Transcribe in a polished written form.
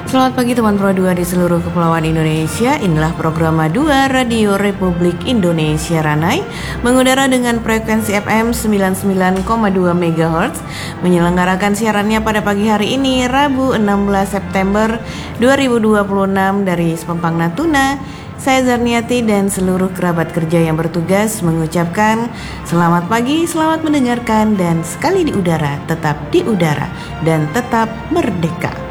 Selamat pagi teman Pro 2 di seluruh kepulauan Indonesia. Inilah program Madua Radio Republik Indonesia Ranai, mengudara dengan frekuensi FM 99,2 MHz, menyelenggarakan siarannya pada pagi hari ini Rabu 16 September 2026 dari Sepempang Natuna. Saya Zarniati dan seluruh kerabat kerja yang bertugas mengucapkan selamat pagi, selamat mendengarkan, dan sekali di udara, tetap di udara, dan tetap merdeka.